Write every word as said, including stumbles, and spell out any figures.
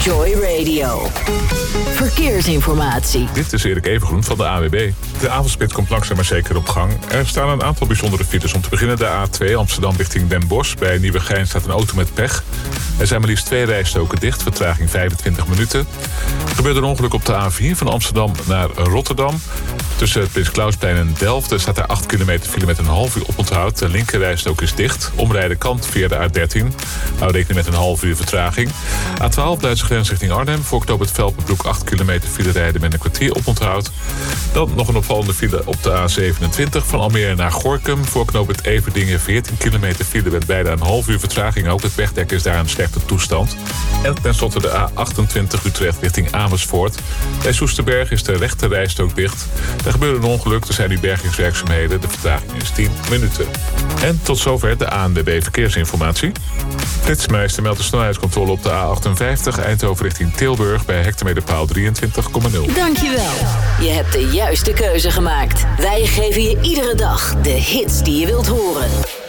Joy Radio. Verkeersinformatie. Dit is Erik Evengroen van de A W B. De avondspit komt langzaam maar zeker op gang. Er staan een aantal bijzondere files. Om te beginnen de A twee Amsterdam richting Den Bosch. Bij Nieuwegein staat een auto met pech. Er zijn maar liefst twee rijstroken dicht, vertraging vijfentwintig minuten. Er gebeurde een ongeluk op de A vier van Amsterdam naar Rotterdam. Tussen het Prins Klausplein en Delft staat daar acht kilometer file met een half uur oponthoud. De linkerrijstrook is dicht. Omrijden kan via de A dertien. Hou rekening met een half uur vertraging. A twaalf Duitse grens richting Arnhem. Voor knooppunt Velpenbroek acht kilometer file rijden met een kwartier oponthoud. Dan nog een opvallende file op de A zevenentwintig van Almere naar Gorinchem. Voor knooppunt Everdingen veertien kilometer file met bijna een half uur vertraging. Ook het wegdek is daar in slechte toestand. En tenslotte de A achtentwintig Utrecht richting Amersfoort. Bij Soesterberg is de rechte rijstrook dicht. Er gebeurde een ongeluk, er zijn nu bergingswerkzaamheden. De vertraging is tien minuten. En tot zover de A N W B Verkeersinformatie. Flitsmeister meldt de snelheidscontrole op de A achtenvijftig Eindhoven richting Tilburg bij hectometerpaal drieëntwintig komma nul. Dankjewel. Je hebt de juiste keuze gemaakt. Wij geven je iedere dag de hits die je wilt horen.